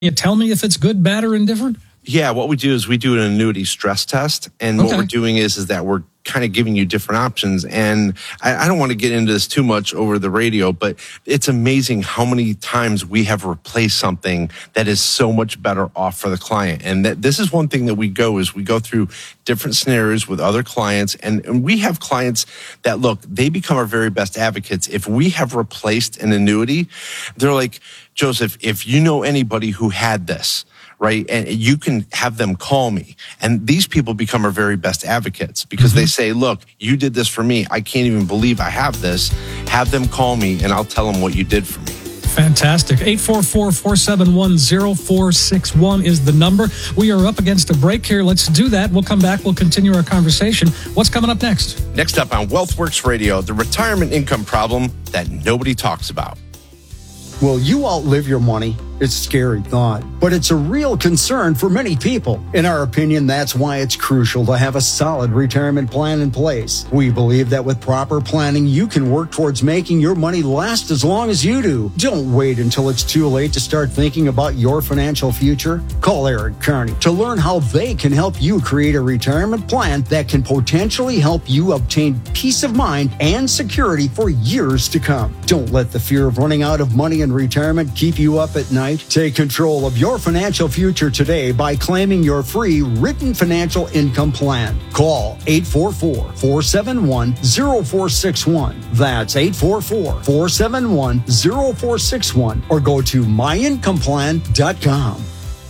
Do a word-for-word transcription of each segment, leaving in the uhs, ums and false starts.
you tell me if it's good, bad, or indifferent? Yeah, what we do is we do an annuity stress test. And Okay. what we're doing is, is that we're kind of giving you different options. And I, I don't want to get into this too much over the radio, but it's amazing how many times we have replaced something that is so much better off for the client. And that this is one thing that we go is we go through different scenarios with other clients. And, and we have clients that, look, they become our very best advocates. If we have replaced an annuity, they're like, Joseph, if you know anybody who had this, right, and you can have them call me. And these people become our very best advocates because mm-hmm. they say, look, you did this for me. I can't even believe I have this. Have them call me and I'll tell them what you did for me. Fantastic. eight four four, four seven one, zero four six one is the number. We are up against a break here. Let's do that. We'll come back. We'll continue our conversation. What's coming up next? Next up on WealthWorks Radio, the retirement income problem that nobody talks about. Will you outlive your money? It's a scary thought, but it's a real concern for many people. In our opinion, that's why it's crucial to have a solid retirement plan in place. We believe that with proper planning, you can work towards making your money last as long as you do. Don't wait until it's too late to start thinking about your financial future. Call Eric Carney to learn how they can help you create a retirement plan that can potentially help you obtain peace of mind and security for years to come. Don't let the fear of running out of money in retirement keep you up at night. Take control of your financial future today by claiming your free written financial income plan. Call eight four four, four seven one, zero four six one. That's eight four four, four seven one, zero four six one or go to my income plan dot com.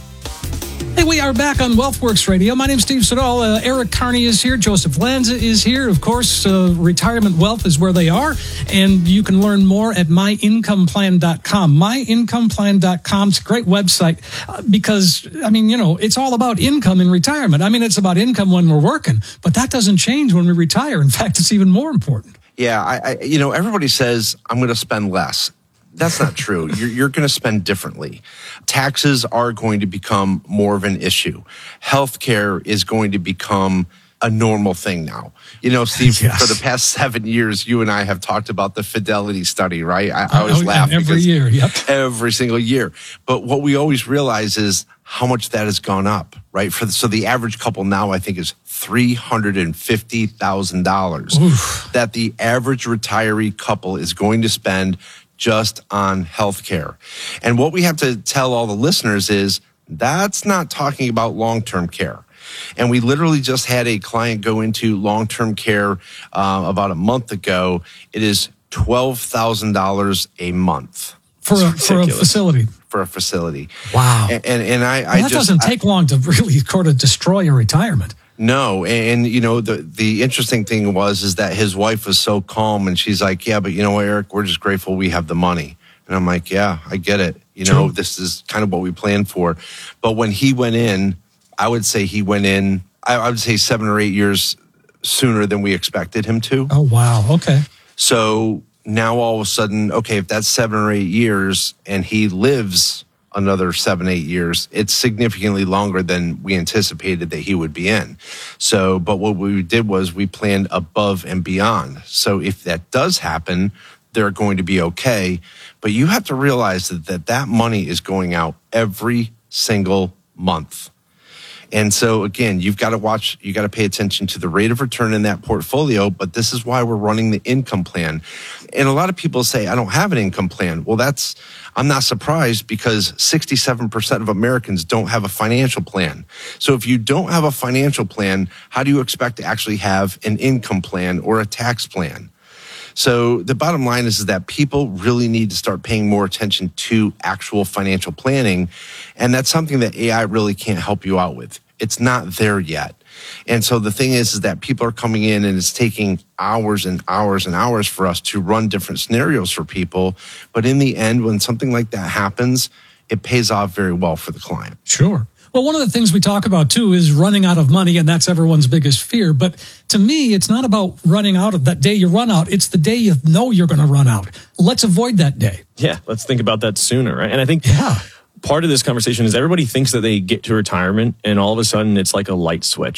Hey, we are back on WealthWorks Radio. My name's Steve Siddall. Uh, Eric Carney is here. Joseph Lanza is here. Of course, uh, Retirement Wealth is where they are. And you can learn more at my income plan dot com. my income plan dot com. It's a great website uh, because, I mean, you know, it's all about income in retirement. I mean, it's about income when we're working, but that doesn't change when we retire. In fact, it's even more important. Yeah, I, I you know, everybody says, I'm going to spend less. That's not true. You're, you're going to spend differently. Taxes are going to become more of an issue. Healthcare is going to become a normal thing now. You know, Steve, yes. for the past seven years, you and I have talked about the Fidelity study, right? I, I always oh, laugh. Every year, yep. Every single year. But what we always realize is how much that has gone up, right? For the, so the average couple now, I think, is three hundred fifty thousand dollars that the average retiree couple is going to spend just on healthcare. And what we have to tell all the listeners is that's not talking about long-term care. And we literally just had a client go into long-term care uh, about a month ago. It is twelve thousand dollars a month. For a, for a facility. For a facility. Wow. And, and, and I, well, I that just... doesn't take I, long to really sort of destroy your retirement. No, and you know, the the interesting thing was is that his wife was so calm and she's like, yeah, but you know what, Eric, we're just grateful we have the money. And I'm like, yeah, I get it. You know, True. This is kind of what we planned for. But when he went in, I would say he went in, I, I would say seven or eight years sooner than we expected him to. Oh, wow. Okay. So now all of a sudden, okay, if that's seven or eight years and he lives another seven, eight years, it's significantly longer than we anticipated that he would be in. So, but what we did was we planned above and beyond. So if that does happen, they're going to be okay. But you have to realize that that, that money is going out every single month. And so again, you've got to watch, you got to pay attention to the rate of return in that portfolio, but this is why we're running the income plan. And a lot of people say, I don't have an income plan. Well, that's, I'm not surprised because sixty-seven percent of Americans don't have a financial plan. So if you don't have a financial plan, how do you expect to actually have an income plan or a tax plan? So the bottom line is, is that people really need to start paying more attention to actual financial planning. And that's something that A I really can't help you out with. It's not there yet. And so the thing is, is that people are coming in and it's taking hours and hours and hours for us to run different scenarios for people. But in the end, when something like that happens, it pays off very well for the client. Sure. Well, one of the things we talk about, too, is running out of money, and that's everyone's biggest fear. But to me, it's not about running out of that day you run out. It's the day you know you're going to run out. Let's avoid that day. Yeah, let's think about that sooner, right? And I think yeah. part of this conversation is everybody thinks that they get to retirement, and all of a sudden it's like a light switch.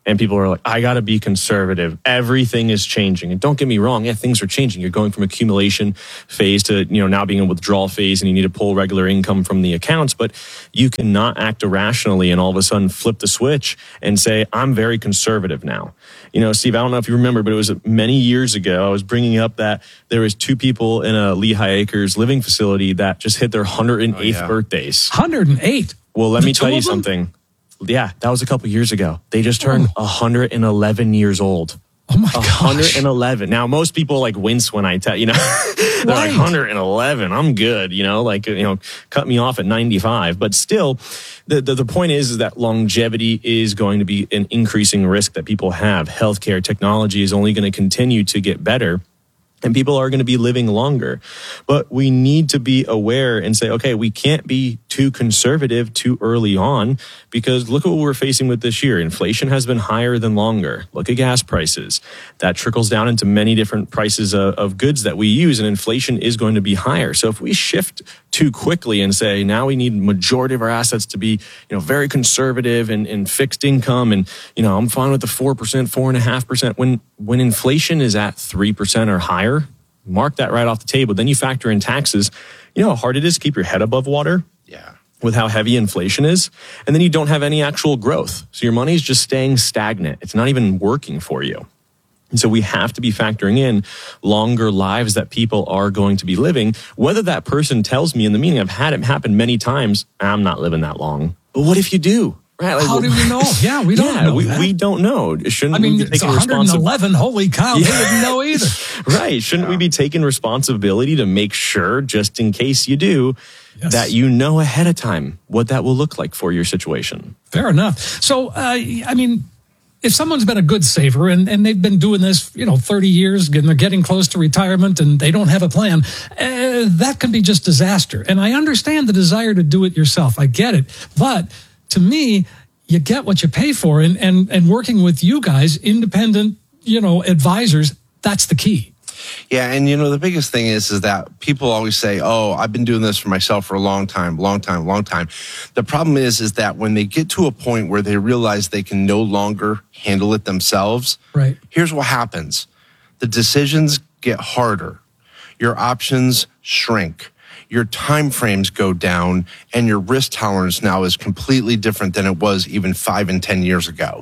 And people are like, I got to be conservative. Everything is changing. And don't get me wrong. Yeah, things are changing. You're going from accumulation phase to, you know, now being a withdrawal phase, and you need to pull regular income from the accounts. But you cannot act irrationally and all of a sudden flip the switch and say, I'm very conservative now. You know, Steve, I don't know if you remember, but it was many years ago. I was bringing up that there was two people in a Lehigh Acres living facility that just hit their one hundred eighth oh, yeah. birthdays. one hundred eight? Well, let the me tell you something. Yeah, that was a couple years ago. They just turned oh. one hundred eleven years old. Oh my gosh. one hundred eleven. Now, most people like wince when I tell, you know, they're right. like one hundred eleven. I'm good, you know, like, you know, cut me off at ninety-five. But still, the, the, the point is, is that longevity is going to be an increasing risk that people have. Healthcare technology is only going to continue to get better. And people are going to be living longer. But we need to be aware and say, okay, we can't be too conservative too early on, because look at what we're facing with this year. Inflation has been higher than longer. Look at gas prices. That trickles down into many different prices of, of goods that we use, and inflation is going to be higher. So if we shift too quickly and say, now we need majority of our assets to be, you know, very conservative and, and fixed income, and, you know, I'm fine with the four percent, four point five percent, when, when inflation is at three percent or higher, mark that right off the table. Then you factor in taxes. You know how hard it is to keep your head above water? Yeah. With how heavy inflation is. And then you don't have any actual growth. So your money is just staying stagnant. It's not even working for you. And so we have to be factoring in longer lives that people are going to be living. Whether that person tells me in the meeting, I've had it happen many times, I'm not living that long. But what if you do? Right, like, how do we know? Yeah, we don't yeah, know. We, that. we don't know. Shouldn't I mean, we be taking it's one hundred eleven. Holy cow, yeah. We didn't know either. Right. Shouldn't yeah. we be taking responsibility to make sure, just in case you do, yes. that you know ahead of time what that will look like for your situation? Fair enough. So, uh, I mean, if someone's been a good saver and, and they've been doing this, you know, thirty years, and they're getting close to retirement and they don't have a plan, uh, that can be just disaster. And I understand the desire to do it yourself. I get it. But to me, you get what you pay for, and, and, and working with you guys, independent, you know, advisors, that's the key. Yeah, and you know, the biggest thing is, is that people always say, oh, I've been doing this for myself for a long time, long time, long time. The problem is, is that when they get to a point where they realize they can no longer handle it themselves, right. Here's what happens. The decisions get harder. Your options shrink. Your time frames go down, and your risk tolerance now is completely different than it was even five and ten years ago.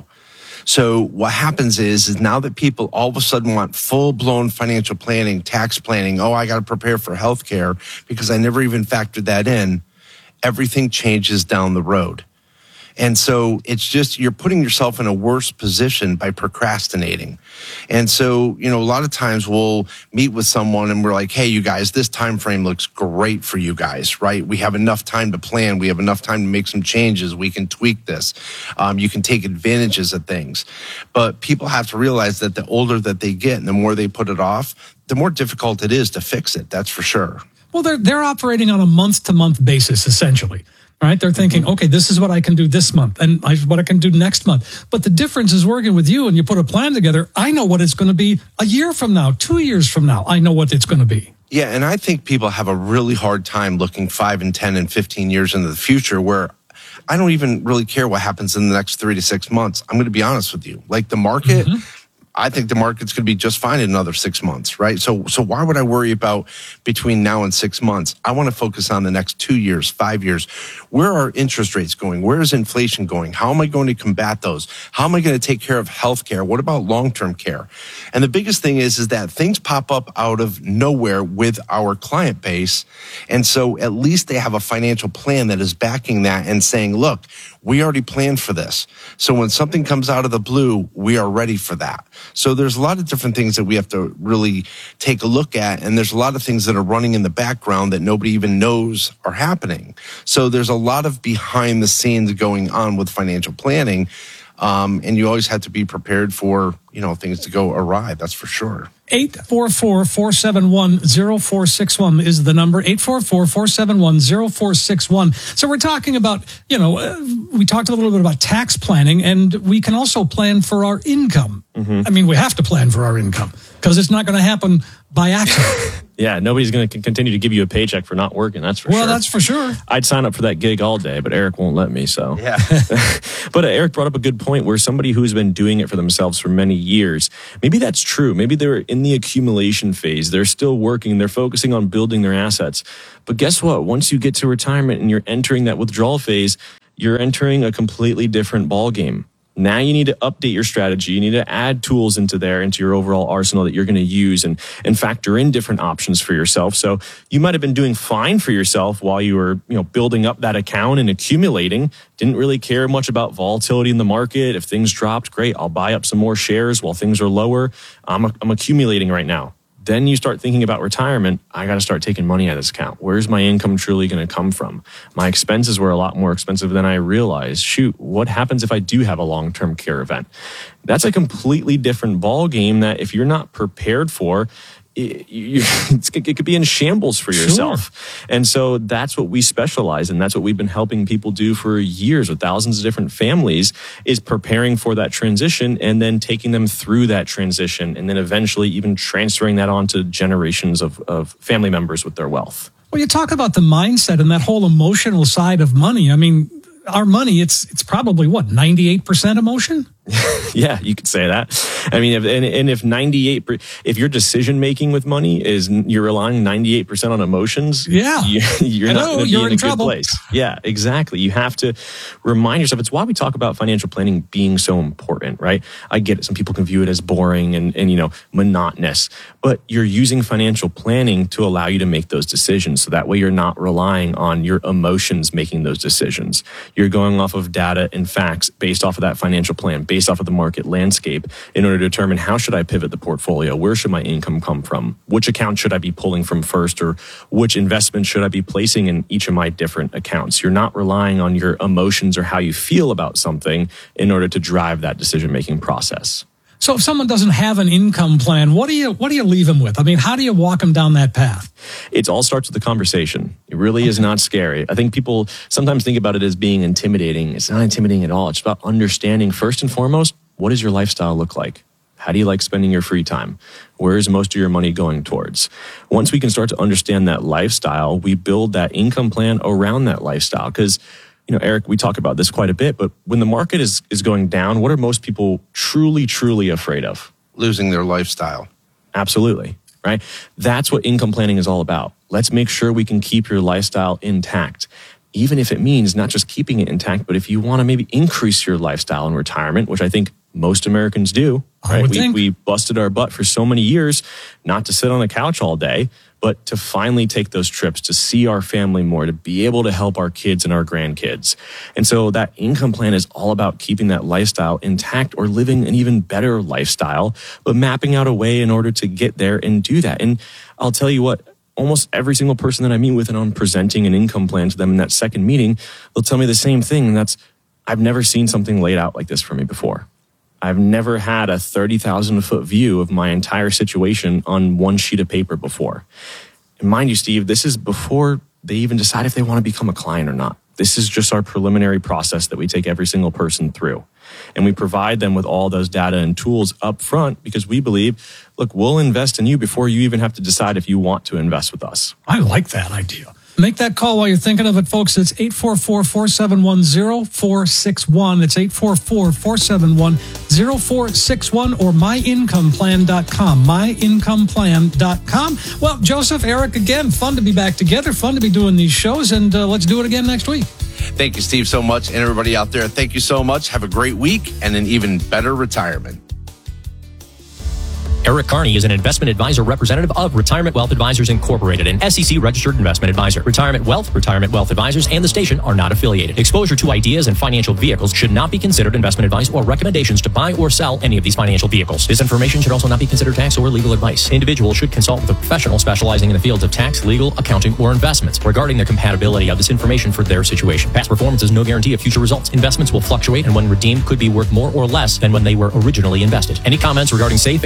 So what happens is, is now that people all of a sudden want full-blown financial planning, tax planning, oh, I got to prepare for healthcare because I never even factored that in, everything changes down the road. And so it's just, you're putting yourself in a worse position by procrastinating. And so, you know, a lot of times we'll meet with someone and we're like, hey, you guys, this time frame looks great for you guys, right? We have enough time to plan. We have enough time to make some changes. We can tweak this. Um, you can take advantages of things. But people have to realize that the older that they get and the more they put it off, the more difficult it is to fix it. That's for sure. Well, they're, they're operating on a month-to-month basis, essentially. Right? They're thinking, okay, this is what I can do this month and what I can do next month. But the difference is working with you and you put a plan together. I know what it's going to be a year from now, two years from now. I know what it's going to be. Yeah, and I think people have a really hard time looking five and ten and fifteen years into the future, where I don't even really care what happens in the next three to six months. I'm going to be honest with you. Like the market, mm-hmm. I think the market's going to be just fine in another six months, right? So so why would I worry about between now and six months? I want to focus on the next two years, five years. Where are interest rates going? Where is inflation going? How am I going to combat those? How am I going to take care of healthcare? What about long-term care? And the biggest thing is, is that things pop up out of nowhere with our client base. And so at least they have a financial plan that is backing that and saying, look, we already planned for this. So when something comes out of the blue, we are ready for that. So there's a lot of different things that we have to really take a look at. And there's a lot of things that are running in the background that nobody even knows are happening. So there's a lot of behind the scenes going on with financial planning. Um, and you always have to be prepared for, you know, things to go awry. That's for sure. eight four four, four seven one, zero four six one is the number, eight four four, four seven one, zero four six one. So we're talking about, you know, uh, we talked a little bit about tax planning, and we can also plan for our income. Mm-hmm. I mean, we have to plan for our income because it's not going to happen by accident. Yeah, nobody's going to continue to give you a paycheck for not working. That's for well, sure. Well, that's for sure. I'd sign up for that gig all day, but Eric won't let me. So, yeah. But uh, Eric brought up a good point where somebody who's been doing it for themselves for many years, maybe that's true. Maybe they're in the accumulation phase. They're still working. They're focusing on building their assets. But guess what? Once you get to retirement and you're entering that withdrawal phase, you're entering a completely different ballgame. Now you need to update your strategy. You need to add tools into there, into your overall arsenal that you're going to use and, and factor in different options for yourself. So you might have been doing fine for yourself while you were, you know, building up that account and accumulating. Didn't really care much about volatility in the market. If things dropped, great. I'll buy up some more shares while things are lower. I'm, I'm accumulating right now. Then you start thinking about retirement. I got to start taking money out of this account. Where's my income truly going to come from? My expenses were a lot more expensive than I realized. Shoot, what happens if I do have a long-term care event? That's a completely different ball game that if you're not prepared for, it, you, it's, it could be in shambles for yourself. Sure. And so that's what we specialize in. That's what we've been helping people do for years with thousands of different families, is preparing for that transition and then taking them through that transition and then eventually even transferring that on to generations of, of family members with their wealth. Well, you talk about the mindset and that whole emotional side of money. I mean, our money, it's it's probably what, ninety-eight percent emotion? Yeah, you could say that. I mean, if, and, and if ninety-eight, if your decision making with money is you're relying ninety-eight percent on emotions, yeah, you, you're not going to be you're in, in a trouble. good place. Yeah, exactly. You have to remind yourself. It's why we talk about financial planning being so important, right? I get it. Some people can view it as boring and, and you know, monotonous, but you're using financial planning to allow you to make those decisions. So that way you're not relying on your emotions making those decisions. You're going off of data and facts based off of that financial plan, based off of the market landscape in order to determine how should I pivot the portfolio? Where should my income come from? Which account should I be pulling from first, or which investment should I be placing in each of my different accounts? You're not relying on your emotions or how you feel about something in order to drive that decision-making process. So if someone doesn't have an income plan, what do you what do you leave them with? I mean, how do you walk them down that path? It all starts with the conversation. It really okay. is not scary. I think people sometimes think about it as being intimidating. It's not intimidating at all. It's about understanding, first and foremost, what does your lifestyle look like? How do you like spending your free time? Where is most of your money going towards? Once we can start to understand that lifestyle, we build that income plan around that lifestyle. Because, you know, Eric, we talk about this quite a bit, but when the market is, is going down, what are most people truly, truly afraid of? Losing their lifestyle. Absolutely, right? That's what income planning is all about. Let's make sure we can keep your lifestyle intact. Even if it means not just keeping it intact, but if you want to maybe increase your lifestyle in retirement, which I think most Americans do, right? We, we busted our butt for so many years not to sit on the couch all day, but to finally take those trips, to see our family more, to be able to help our kids and our grandkids. And so that income plan is all about keeping that lifestyle intact or living an even better lifestyle, but mapping out a way in order to get there and do that. And I'll tell you what, almost every single person that I meet with and I'm presenting an income plan to them in that second meeting, they'll tell me the same thing. And that's, I've never seen something laid out like this for me before. I've never had a thirty thousand foot view of my entire situation on one sheet of paper before. And mind you, Steve, this is before they even decide if they want to become a client or not. This is just our preliminary process that we take every single person through. And we provide them with all those data and tools up front because we believe, look, we'll invest in you before you even have to decide if you want to invest with us. I like that idea. Make that call while you're thinking of it, folks. It's eight four four, four seven one, zero four six one. It's eight four four, four seven one, zero four six one or my income plan dot com, my income plan dot com. Well, Joseph, Eric, again, fun to be back together, fun to be doing these shows, and uh, let's do it again next week. Thank you, Steve, so much. And everybody out there, thank you so much. Have a great week and an even better retirement. Eric Carney is an investment advisor representative of Retirement Wealth Advisors Incorporated, an S E C-registered investment advisor. Retirement Wealth, Retirement Wealth Advisors, and the station are not affiliated. Exposure to ideas and financial vehicles should not be considered investment advice or recommendations to buy or sell any of these financial vehicles. This information should also not be considered tax or legal advice. Individuals should consult with a professional specializing in the fields of tax, legal, accounting, or investments regarding the compatibility of this information for their situation. Past performance is no guarantee of future results. Investments will fluctuate and when redeemed could be worth more or less than when they were originally invested. Any comments regarding safe and secure investment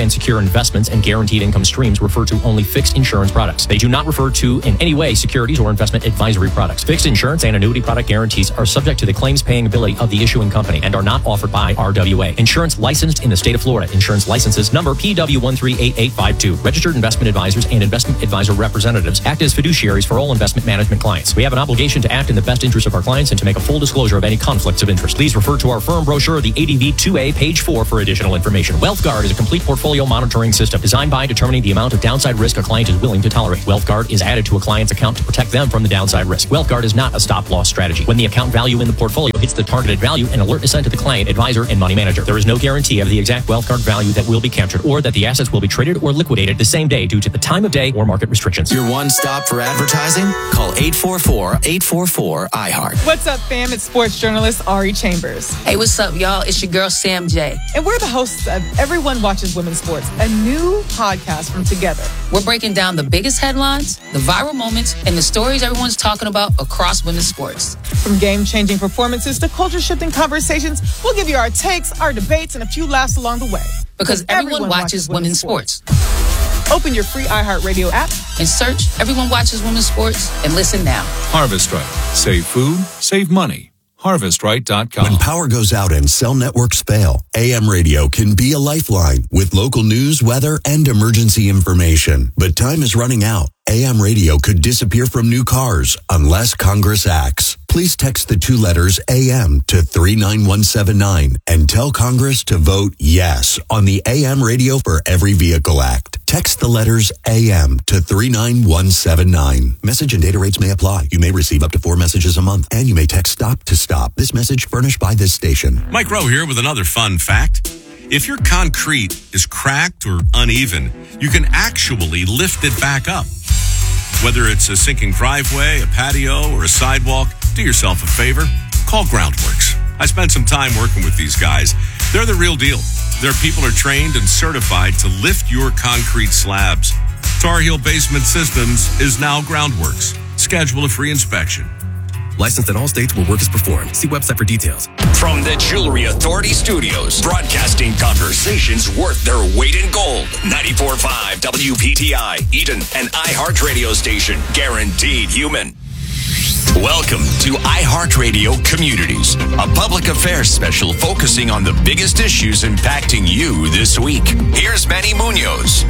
investments and guaranteed income streams refer to only fixed insurance products. They do not refer to in any way securities or investment advisory products. Fixed insurance and annuity product guarantees are subject to the claims paying ability of the issuing company and are not offered by R W A. Insurance licensed in the state of Florida. Insurance licenses number P W one three eight eight five two. Registered investment advisors and investment advisor representatives act as fiduciaries for all investment management clients. We have an obligation to act in the best interest of our clients and to make a full disclosure of any conflicts of interest. Please refer to our firm brochure, the A D V two A, page four, for additional information. WealthGuard is a complete portfolio monitoring system designed by determining the amount of downside risk a client is willing to tolerate. WealthGuard is added to a client's account to protect them from the downside risk. WealthGuard is not a stop-loss strategy. When the account value in the portfolio hits the targeted value, an alert is sent to the client, advisor, and money manager. There is no guarantee of the exact WealthGuard value that will be captured or that the assets will be traded or liquidated the same day due to the time of day or market restrictions. Your one stop for advertising? Call eight four four, eight four four, I heart. What's up, fam? It's sports journalist Ari Chambers. Hey, what's up, y'all? It's your girl, Sam J. And we're the hosts of Everyone Watches Women's Sports, a new podcast from Together. We're breaking down the biggest headlines, the viral moments, and the stories everyone's talking about across women's sports. From game-changing performances to culture-shifting conversations, we'll give you our takes, our debates, and a few laughs along the way. Because, because everyone, everyone watches, watches women's sports. sports. Open your free iHeartRadio app and search Everyone Watches Women's Sports and listen now. Harvest Right. Save food, save money. harvest right dot com. When power goes out and cell networks fail, A M radio can be a lifeline with local news, weather, and emergency information. But time is running out. A M radio could disappear from new cars unless Congress acts. Please text the two letters A M to three nine one seven nine and tell Congress to vote yes on the A M Radio for Every Vehicle Act. Text the letters A M to three nine one seven nine. Message and data rates may apply. You may receive up to four messages a month, and you may text STOP to stop. This message furnished by this station. Mike Rowe here with another fun fact. If your concrete is cracked or uneven, you can actually lift it back up. Whether it's a sinking driveway, a patio, or a sidewalk, do yourself a favor. Call Groundworks. I spent some time working with these guys. They're the real deal. Their people are trained and certified to lift your concrete slabs. Tar Heel Basement Systems is now Groundworks. Schedule a free inspection. Licensed in all states where work is performed. See website for details. From the Jewelry Authority Studios, broadcasting conversations worth their weight in gold. ninety-four point five W P T I, Eden, an iHeart radio station. Guaranteed human. Welcome to iHeartRadio Communities, a public affairs special focusing on the biggest issues impacting you this week. Here's Manny Munoz.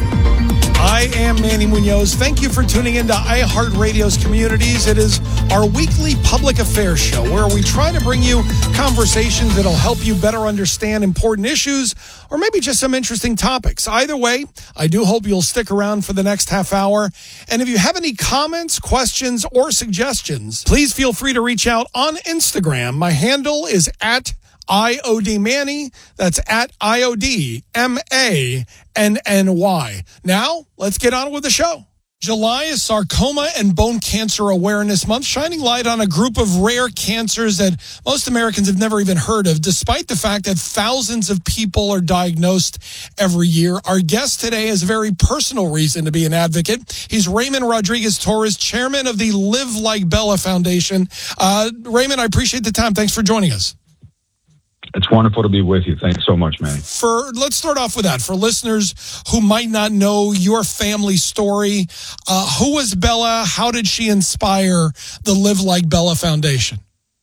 I am Manny Munoz. Thank you for tuning into iHeartRadio's Communities. It is our weekly public affairs show where we try to bring you conversations that'll help you better understand important issues or maybe just some interesting topics. Either way, I do hope you'll stick around for the next half hour. And if you have any comments, questions, or suggestions, please feel free to reach out on Instagram. My handle is at I O D Manny. That's at I O D M A N N Y. Now, let's get on with the show. July is Sarcoma and Bone Cancer Awareness Month, shining light on a group of rare cancers that most Americans have never even heard of, despite the fact that thousands of people are diagnosed every year. Our guest today has a very personal reason to be an advocate. He's Raymond Rodriguez-Torres, chairman of the Live Like Bella Foundation. Uh, Raymond, I appreciate the time. Thanks for joining us. It's wonderful to be with you. Thanks so much, man. For let's start off with that. For listeners who might not know your family story, uh, who was Bella? How did she inspire the Live Like Bella Foundation?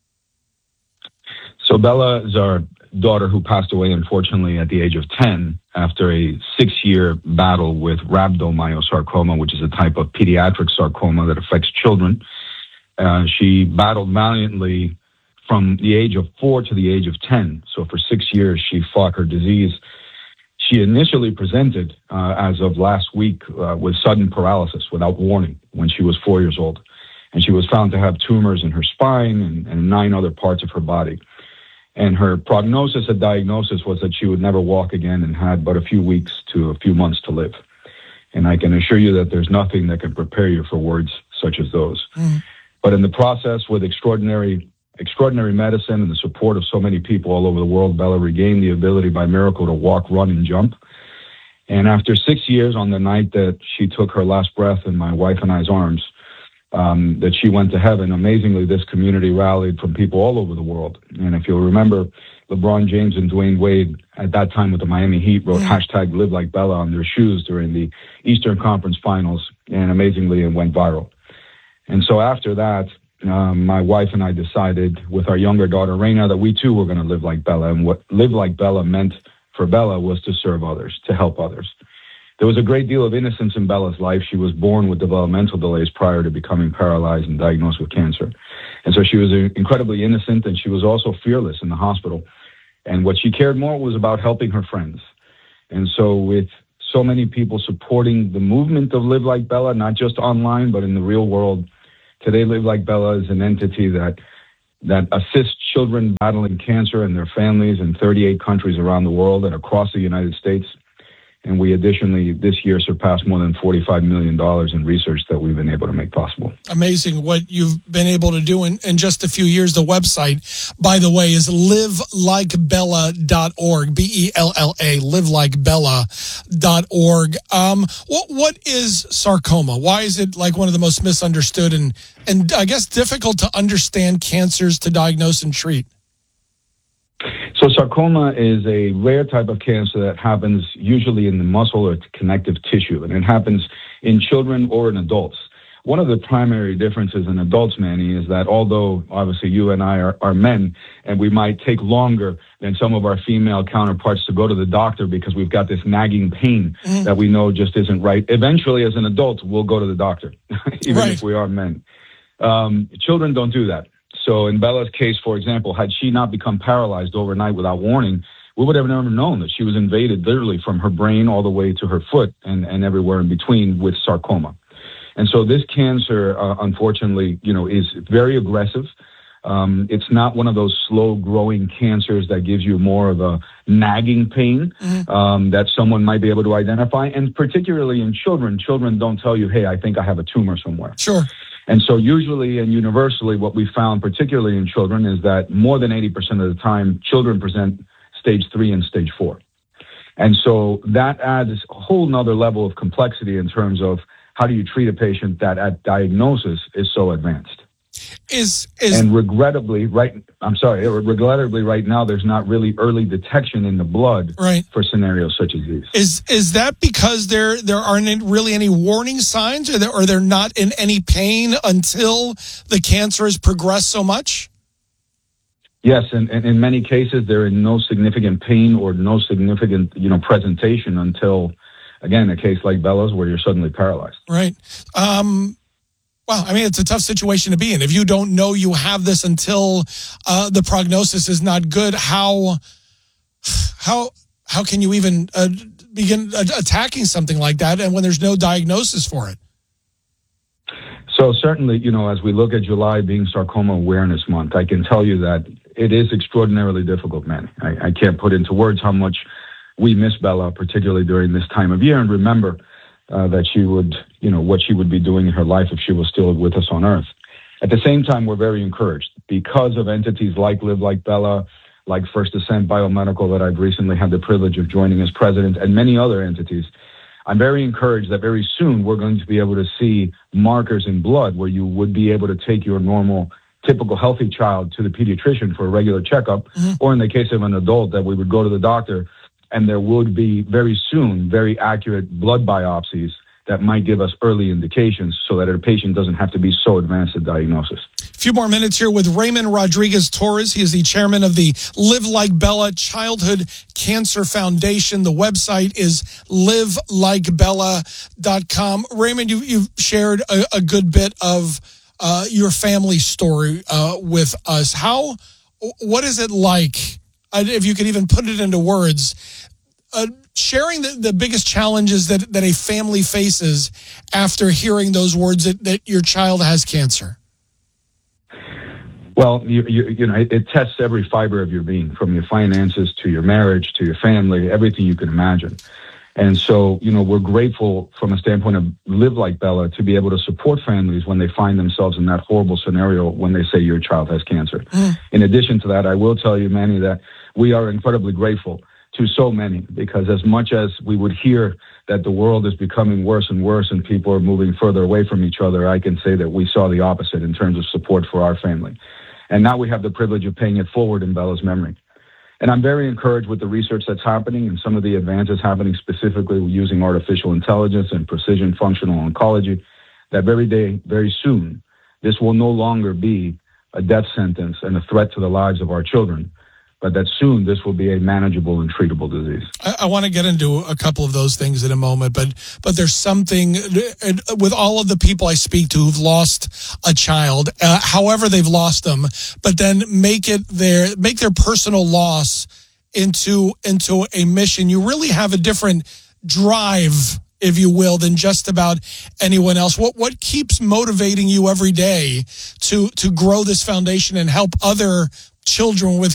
So Bella is our daughter who passed away, unfortunately, at the age of ten after a six-year battle with rhabdomyosarcoma, which is a type of pediatric sarcoma that affects children. Uh, she battled valiantly from the age of four to the age of ten. So for six years, she fought her disease. She initially presented, uh, as of last week, uh, with sudden paralysis without warning when she was four years old. And she was found to have tumors in her spine and, and nine other parts of her body. And her prognosis and diagnosis was that she would never walk again and had but a few weeks to a few months to live. And I can assure you that there's nothing that can prepare you for words such as those. Mm. But in the process, with extraordinary Extraordinary medicine and the support of so many people all over the world, Bella regained the ability by miracle to walk, run, and jump. And after six years, on the night that she took her last breath in my wife and I's arms, um, that she went to heaven. Amazingly, this community rallied from people all over the world. And if you'll remember, LeBron James and Dwayne Wade at that time with the Miami Heat wrote mm-hmm. hashtag Live Like Bella on their shoes during the Eastern Conference Finals. And amazingly, it went viral. And so after that, um, my wife and I decided with our younger daughter, Reina, that we too were going to live like Bella. And what live like Bella meant for Bella was to serve others, to help others. There was a great deal of innocence in Bella's life. She was born with developmental delays prior to becoming paralyzed and diagnosed with cancer. And so she was incredibly innocent, and she was also fearless in the hospital. And what she cared more was about helping her friends. And so with so many people supporting the movement of Live Like Bella, not just online, but in the real world, today Live Like Bella is an entity that that assists children battling cancer and their families in thirty-eight countries around the world and across the United States. And we additionally this year surpassed more than forty-five million dollars in research that we've been able to make possible. Amazing what you've been able to do in, in just a few years. The website, by the way, is live like bella dot org, B E L L A, live like bella dot org. Um, what, what is sarcoma? Why is it like one of the most misunderstood and, and I guess difficult to understand cancers to diagnose and treat? So sarcoma is a rare type of cancer that happens usually in the muscle or connective tissue, and it happens in children or in adults. One of the primary differences in adults, Manny, is that although obviously you and I are, are men, and we might take longer than some of our female counterparts to go to the doctor because we've got this nagging pain mm. that we know just isn't right. Eventually, as an adult, we'll go to the doctor, even right. if we are men. Um, children don't do that. So in Bella's case, for example, had she not become paralyzed overnight without warning, we would have never known that she was invaded literally from her brain all the way to her foot and, and everywhere in between with sarcoma. And so this cancer, uh, unfortunately, you know, is very aggressive. Um, it's not one of those slow-growing cancers that gives you more of a nagging pain mm-hmm. um, that someone might be able to identify. And particularly in children, children don't tell you, hey, I think I have a tumor somewhere. Sure. And so usually and universally what we found, particularly in children, is that more than eighty percent of the time, children present stage three and stage four. And so that adds a whole nother level of complexity in terms of how do you treat a patient that at diagnosis is so advanced. Is, is and regrettably, right? I'm sorry. Regrettably, right now, there's not really early detection in the blood right. for scenarios such as these. Is is that because there there aren't really any warning signs, or, there, or they're not in any pain until the cancer has progressed so much? Yes, and, and in many cases, they're in no significant pain or no significant, you know, presentation until, again, a case like Bella's where you're suddenly paralyzed. Right. Um, Well, I mean, it's a tough situation to be in. If you don't know you have this until uh, the prognosis is not good, how how how can you even uh, begin uh, attacking something like that, and when there's no diagnosis for it? So certainly, you know, as we look at July being Sarcoma Awareness Month, I can tell you that it is extraordinarily difficult, man. I, I can't put into words how much we miss Bella, particularly during this time of year, and remember Uh, that she would, you know, what she would be doing in her life if she was still with us on Earth. At the same time, we're very encouraged because of entities like Live Like Bella, like First Ascent Biomedical that I've recently had the privilege of joining as president, and many other entities. I'm very encouraged that very soon we're going to be able to see markers in blood where you would be able to take your normal, typical healthy child to the pediatrician for a regular checkup, mm-hmm. or in the case of an adult that we would go to the doctor. And there would be very soon very accurate blood biopsies that might give us early indications so that a patient doesn't have to be so advanced at diagnosis. A few more minutes here with Raymond Rodriguez Torres. He is the chairman of the Live Like Bella Childhood Cancer Foundation. The website is live like bella dot com. Raymond, you, you've shared a, a good bit of uh, your family story uh, with us. How, what is it like, if you could even put it into words, uh, sharing the, the biggest challenges that, that a family faces after hearing those words that, that your child has cancer? Well, you, you, you know, it, it tests every fiber of your being, from your finances to your marriage to your family, everything you can imagine. And so, you know, we're grateful from a standpoint of Live Like Bella to be able to support families when they find themselves in that horrible scenario when they say your child has cancer. Mm. In addition to that, I will tell you, Manny, that we are incredibly grateful to so many, because as much as we would hear that the world is becoming worse and worse and people are moving further away from each other, I can say that we saw the opposite in terms of support for our family. And now we have the privilege of paying it forward in Bella's memory. And I'm very encouraged with the research that's happening and some of the advances happening specifically using artificial intelligence and precision functional oncology, that very day, very soon, this will no longer be a death sentence and a threat to the lives of our children, but that soon this will be a manageable and treatable disease. I, I want to get into a couple of those things in a moment, but but there's something with all of the people I speak to who've lost a child, uh, however they've lost them, but then make it their make their personal loss into into a mission. You really have a different drive, if you will, than just about anyone else. What what keeps motivating you every day to to grow this foundation and help other children with